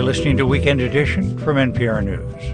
listening to Weekend Edition from NPR News.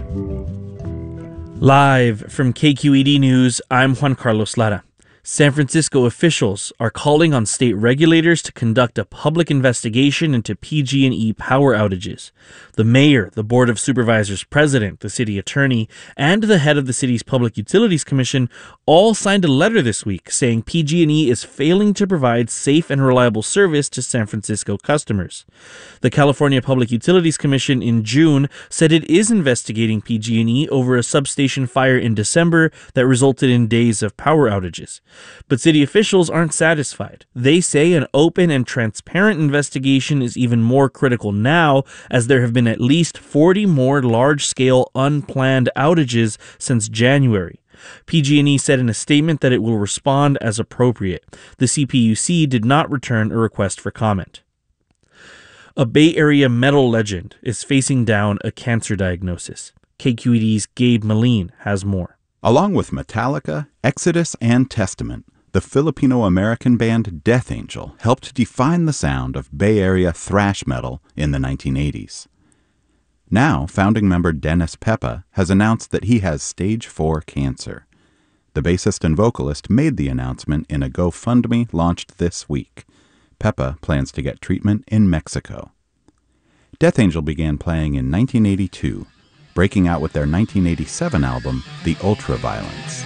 Live from KQED News, I'm Juan Carlos Lara. San Francisco officials are calling on state regulators to conduct a public investigation into PG&E power outages. The mayor, the Board of Supervisors president, the city attorney, and the head of the city's Public Utilities Commission all signed a letter this week saying PG&E is failing to provide safe and reliable service to San Francisco customers. The California Public Utilities Commission in June said it is investigating PG&E over a substation fire in December that resulted in days of power outages. But city officials aren't satisfied. They say an open and transparent investigation is even more critical now, as there have been at least 40 more large-scale unplanned outages since January. PG&E said in a statement that it will respond as appropriate. The CPUC did not return a request for comment. A Bay Area metal legend is facing down a cancer diagnosis. KQED's Gabe Moline has more. Along with Metallica, Exodus, and Testament, the Filipino-American band Death Angel helped define the sound of Bay Area thrash metal in the 1980s. Now, founding member Dennis Peppa has announced that he has stage 4 cancer. The bassist and vocalist made the announcement in a GoFundMe launched this week. Peppa plans to get treatment in Mexico. Death Angel began playing in 1982, breaking out with their 1987 album, The Ultraviolence.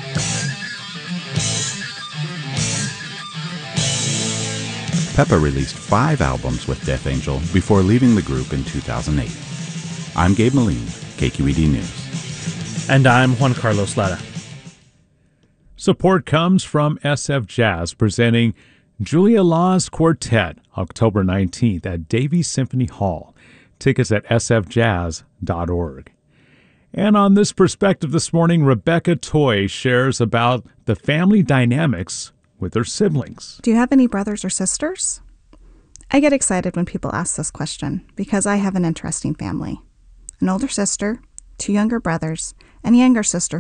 Peppa released 5 albums with Death Angel before leaving the group in 2008. I'm Gabe Moline, KQED News. And I'm Juan Carlos Lara. Support comes from SF Jazz presenting Julia Laws Quartet, October 19th at Davies Symphony Hall. Tickets at sfjazz.org. And on this perspective this morning, Rebecca Toy shares about the family dynamics with her siblings. Do you have any brothers or sisters? I get excited when people ask this question because I have an interesting family. An older sister, 2 younger brothers, and a younger sister